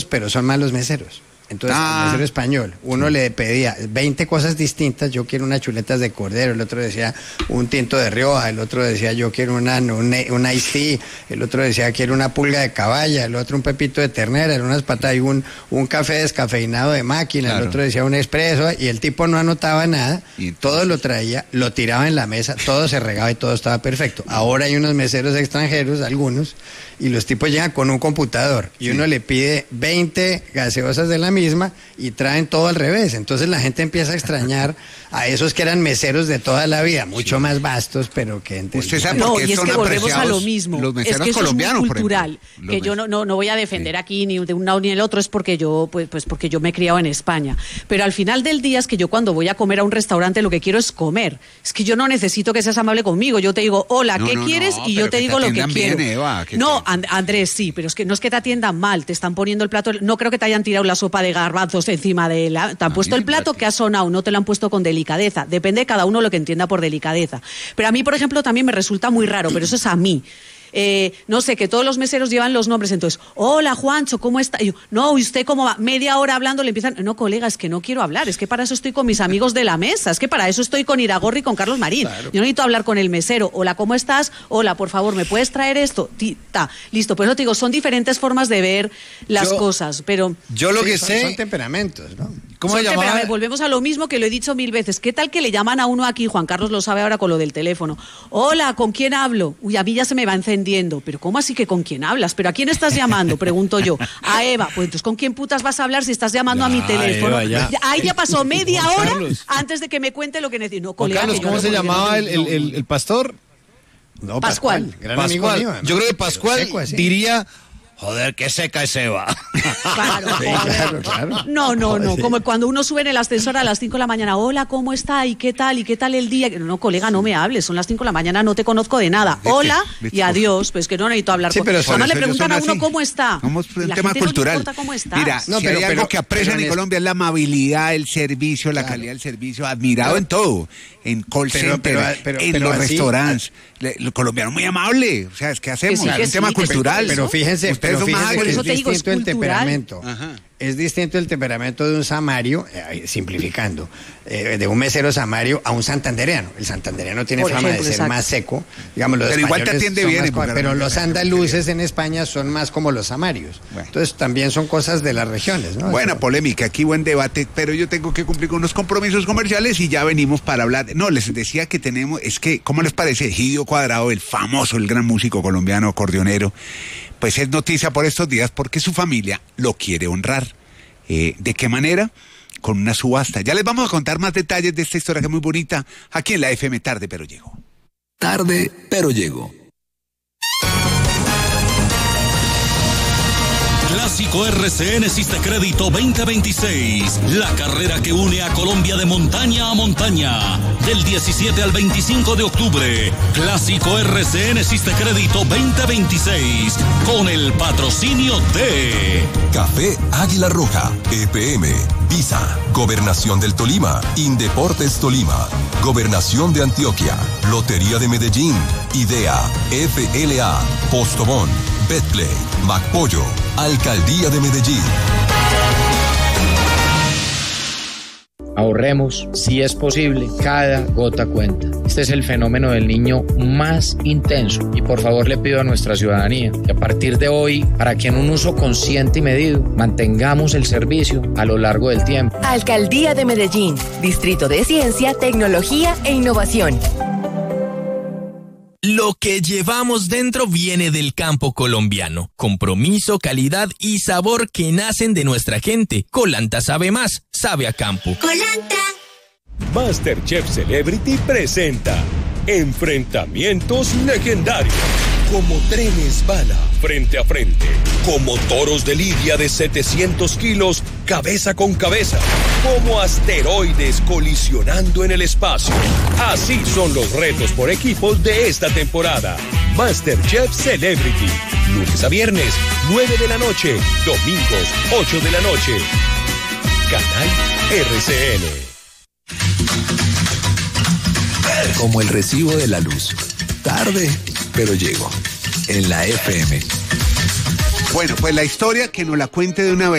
pero son malos meseros. Entonces, al mesero español, uno le pedía 20 cosas distintas. Yo quiero unas chuletas de cordero, el otro decía un tinto de Rioja, el otro decía yo quiero un iced tea, el otro decía quiero una pulga de caballa, el otro un pepito de ternera, unas patas y un café descafeinado de máquina, el otro decía un expreso, y el tipo no anotaba nada, todo lo traía, lo tiraba en la mesa, todo se regaba y todo estaba perfecto. Ahora hay unos meseros extranjeros, algunos, y los tipos llegan con un computador y uno le pide 20 gaseosas de la misma y traen todo al revés. Entonces la gente empieza a extrañar a esos que eran meseros de toda la vida, mucho más vastos, pero que ¿Usted sabe por qué y es son que volvemos a lo apreciados mismo? Los meseros es que eso colombianos, es muy cultural, que yo no voy a defender aquí ni de un lado ni del otro, es porque yo pues porque yo me he criado en España, pero al final del día es que yo cuando voy a comer a un restaurante lo que quiero es comer, es que yo no necesito que seas amable conmigo, yo te digo, hola, ¿qué quieres? Y yo te digo lo que quiero. Bien, Eva, no, Andrés, sí, pero es que no es que te atiendan mal, te están poniendo el plato, no creo que te hayan tirado la sopa de garbanzos encima de la... Te han puesto el plato que ha sonado, no te lo han puesto con delicadeza, depende de cada uno lo que entienda por delicadeza. Pero a mí, por ejemplo, también me resulta muy raro, pero eso es a mí. No sé, que todos los meseros llevan los nombres, entonces, hola Juancho, ¿cómo está? Y yo, no, ¿y usted cómo va? Media hora hablando, le empiezan, no, colega, es que no quiero hablar, es que para eso estoy con mis amigos de la mesa, es que para eso estoy con Iragorri y con Carlos Marín. Claro. Yo no necesito hablar con el mesero, hola, ¿cómo estás? Hola, por favor, ¿me puedes traer esto? Listo, pues no te digo, son diferentes formas de ver las cosas, pero... Yo lo que sé... Son temperamentos, ¿no? ¿Cómo se llamaba? Volvemos a lo mismo que lo he dicho 1000 veces. ¿Qué tal que le llaman a uno aquí? Juan Carlos lo sabe ahora con lo del teléfono. Hola, ¿con quién hablo? Uy, a mí ya se me va encendiendo. ¿Pero cómo así que con quién hablas? ¿Pero a quién estás llamando? Pregunto yo. A Eva. Pues entonces, ¿con quién putas vas a hablar si estás llamando a mi teléfono? Eva, ahí ya pasó media hora antes de que me cuente lo que necesito. No, colega, Carlos, ¿cómo se llamaba el pastor? No, Pascual. Gran amigo mío, yo creo que Pascual diría... Joder, qué seca es Eva. Claro. No. Como cuando uno sube en el ascensor a las 5 de la mañana. Hola, ¿cómo está? ¿Y qué tal? ¿Y qué tal el día? No, colega, no me hables. Son las 5 de la mañana, no te conozco de nada. Hola y adiós. Pues que no necesito hablar con... pero además le preguntan a uno cómo está. Vamos por un tema cultural. Cómo está. Mira, si hay algo que aprecian en Colombia es la amabilidad, el servicio, la calidad del servicio, admirado en todo. En call center, en los restaurantes. El colombiano es muy amable. O sea, es que hacemos. Es un tema cultural. Pero fíjense, ustedes son más que es te digo, distinto es el temperamento. Ajá. Es distinto el temperamento de un samario, simplificando, de un mesero samario a un santandereano. El santandereano tiene fama de ser más seco. Digamos, los pero igual te atiende bien. Pero los andaluces en España son más como los samarios. Bueno. Entonces también son cosas de las regiones, ¿no? Buena polémica, aquí buen debate, pero yo tengo que cumplir con unos compromisos comerciales y ya venimos para hablar. No, les decía que tenemos, es que, ¿cómo les parece? Egidio Cuadrado, el famoso, el gran músico colombiano, acordeonero, pues es noticia por estos días porque su familia lo quiere honrar. ¿De qué manera? Con una subasta. Ya les vamos a contar más detalles de esta historia que es muy bonita aquí en la FM Tarde Pero Llego. Tarde Pero Llego. Clásico RCN Sistecrédito 2026, la carrera que une a Colombia de montaña a montaña, del 17 al 25 de octubre, Clásico RCN Sistecrédito 2026, con el patrocinio de Café Águila Roja, EPM, Visa, Gobernación del Tolima, Indeportes Tolima, Gobernación de Antioquia, Lotería de Medellín, IDEA, FLA, Postobón, Betplay, MacPollo, Alcaldía de Medellín. Ahorremos, si es posible, cada gota cuenta. Este es el fenómeno del niño más intenso y por favor le pido a nuestra ciudadanía que a partir de hoy, para que en un uso consciente y medido, mantengamos el servicio a lo largo del tiempo. Alcaldía de Medellín, Distrito de Ciencia, Tecnología e Innovación. Lo que llevamos dentro viene del campo colombiano. Compromiso, calidad y sabor que nacen de nuestra gente. Colanta sabe más, sabe a campo. Colanta. MasterChef Celebrity presenta enfrentamientos legendarios. Como trenes bala frente a frente, como toros de lidia de 700 kilos cabeza con cabeza, como asteroides colisionando en el espacio. Así son los retos por equipos de esta temporada. MasterChef Celebrity, lunes a viernes, 9 de la noche, domingos, 8 de la noche. Canal RCN. Como el recibo de la luz. Tarde, pero llego. En la FM. Bueno, pues la historia que nos la cuente de una vez.